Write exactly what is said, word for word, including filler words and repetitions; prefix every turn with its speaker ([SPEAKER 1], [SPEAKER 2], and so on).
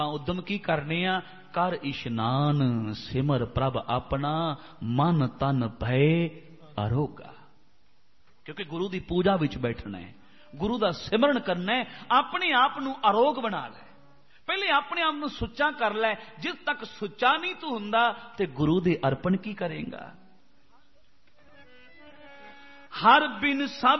[SPEAKER 1] उद्यम की करने आ कर इशनान सिमर प्रभ अपना मन तन भय अरोगा। क्योंकि गुरु की पूजा विच बैठना है, गुरु का सिमरन करना है, अपने आप को अरोग बना ले। पहले अपने आप को सुच्चा कर लै। जिस तक सुच्चा नहीं तू हुंदा ते गुरु दे अर्पण की करेगा। हर बिन सब